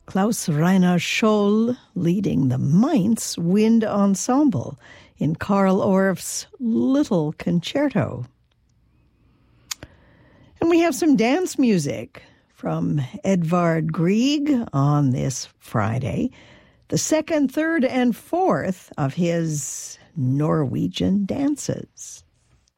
Klaus Rainer Scholl leading the Mainz Wind Ensemble in Carl Orff's Little Concerto. And we have some dance music from Edvard Grieg on this Friday, the second, third, and fourth of his Norwegian dances.